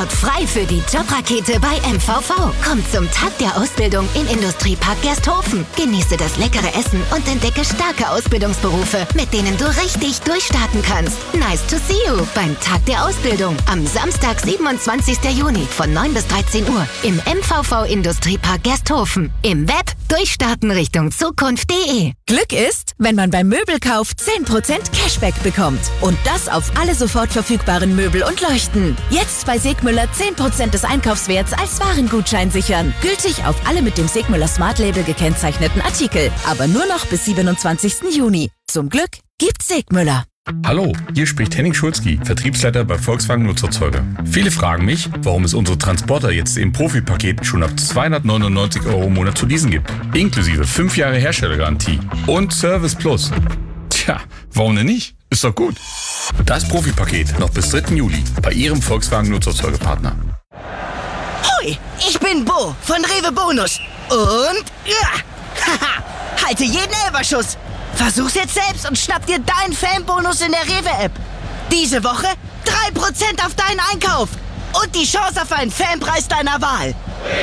Slot frei für die Jobrakete bei MVV. Komm zum Tag der Ausbildung in Industriepark Gersthofen. Genieße das leckere Essen und entdecke starke Ausbildungsberufe, mit denen du richtig durchstarten kannst. Nice to see you beim Tag der Ausbildung am Samstag, 27. Juni von 9 bis 13 Uhr im MVV Industriepark Gersthofen. Im Web durchstarten Richtung Zukunft.de. Glück ist, wenn man beim Möbelkauf 10% Cashback bekommt. Und das auf alle sofort verfügbaren Möbel und Leuchten. Jetzt bei Segmüller 10% des Einkaufswerts als Warengutschein sichern. Gültig auf alle mit dem Segmüller Smart Label gekennzeichneten Artikel. Aber nur noch bis 27. Juni. Zum Glück gibt's Segmüller. Hallo, hier spricht Henning Schulzki, Vertriebsleiter bei Volkswagen Nutzerzeuger. Viele fragen mich, warum es unsere Transporter jetzt im Profipaket schon ab 299 € im Monat zu leasen gibt. Inklusive 5 Jahre Herstellergarantie und Service Plus. Tja, warum denn nicht? Ist doch gut. Das Profipaket noch bis 3. Juli bei Ihrem Volkswagen Nutzerzeugerpartner. Hoi, ich bin Bo von Rewe Bonus. Und haha, halte jeden Elberschuss. Versuch's jetzt selbst und schnapp dir deinen Fanbonus in der Rewe-App. Diese Woche 3% auf deinen Einkauf und die Chance auf einen Fanpreis deiner Wahl.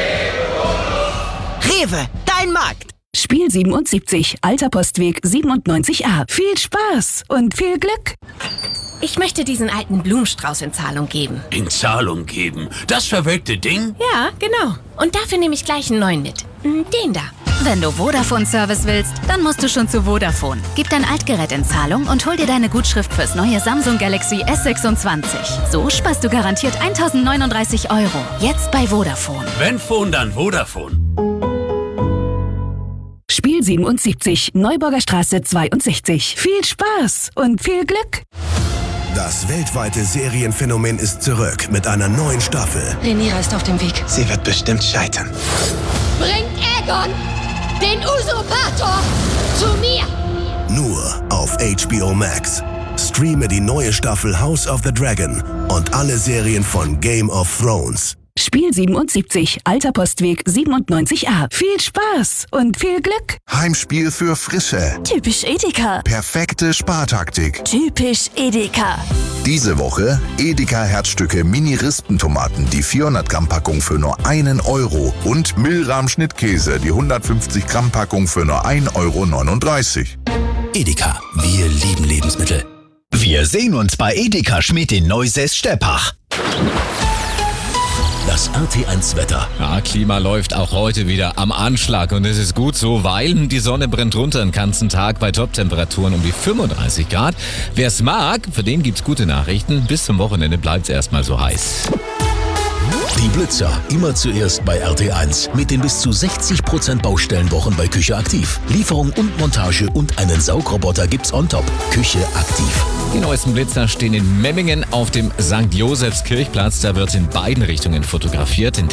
Rewe, dein Markt. Spiel 77, Alter Postweg 97a. Viel Spaß und viel Glück. Ich möchte diesen alten Blumenstrauß in Zahlung geben. In Zahlung geben? Das verwelkte Ding? Ja, genau. Und dafür nehme ich gleich einen neuen mit. Den da. Wenn du Vodafone-Service willst, dann musst du schon zu Vodafone. Gib dein Altgerät in Zahlung und hol dir deine Gutschrift fürs neue Samsung Galaxy S26. So sparst du garantiert 1.039 €. Jetzt bei Vodafone. Wenn Phone, dann Vodafone. Spiel 77, Neuburger Straße 62. Viel Spaß und viel Glück. Das weltweite Serienphänomen ist zurück mit einer neuen Staffel. Rhaenyra ist auf dem Weg. Sie wird bestimmt scheitern. Bringt Aegon, den Usurpator, zu mir! Nur auf HBO Max. Streame die neue Staffel House of the Dragon und alle Serien von Game of Thrones. Spiel 77, Alter Postweg 97a. Viel Spaß und viel Glück. Heimspiel für Frische. Typisch Edeka. Perfekte Spartaktik. Typisch Edeka. Diese Woche Edeka Herzstücke Mini-Rispentomaten, die 400 Gramm Packung für nur 1 € und Milram Schnittkäse, die 150 Gramm Packung für nur 1,39 €. Edeka, wir lieben Lebensmittel. Wir sehen uns bei Edeka Schmidt in Neusäß-Steppach. Das RT1-Wetter. Ja, Klima läuft auch heute wieder am Anschlag und es ist gut so, weil die Sonne brennt runter den ganzen Tag bei Top-Temperaturen um die 35 Grad. Wer es mag, für den gibt's gute Nachrichten. Bis zum Wochenende bleibt's erstmal so heiß. Die Blitzer, immer zuerst bei RT1. Mit den bis zu 60% Baustellenwochen bei Küche Aktiv. Lieferung und Montage und einen Saugroboter gibt's on top. Küche Aktiv. Die neuesten Blitzer stehen in Memmingen auf dem St. Josefs Kirchplatz. Da wird in beiden Richtungen fotografiert.